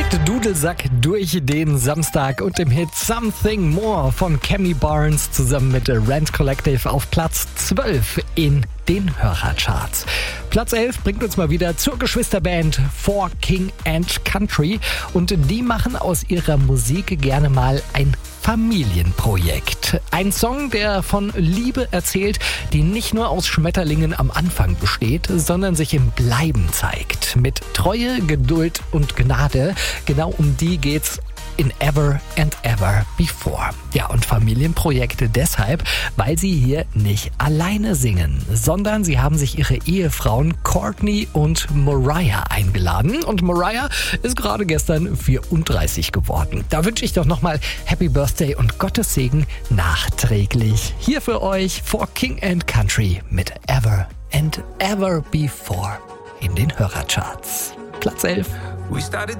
Direkt Dudelsack durch den Samstag und dem Hit Something More von Cammy Barnes zusammen mit Rent Collective auf Platz 12 in den Hörercharts. Platz 11 bringt uns mal wieder zur Geschwisterband For King and Country und die machen aus ihrer Musik gerne mal ein Familienprojekt. Ein Song, der von Liebe erzählt, die nicht nur aus Schmetterlingen am Anfang besteht, sondern sich im Bleiben zeigt. Mit Treue, Geduld und Gnade, genau um die geht's in Ever and Ever Before. Ja, und Familienprojekte deshalb, weil sie hier nicht alleine singen, sondern sie haben sich ihre Ehefrauen Courtney und Mariah eingeladen. Und Mariah ist gerade gestern 34 geworden. Da wünsche ich doch nochmal Happy Birthday und Gottes Segen nachträglich. Hier für euch For King and Country mit Ever and Ever Before in den Hörercharts. Platz 11.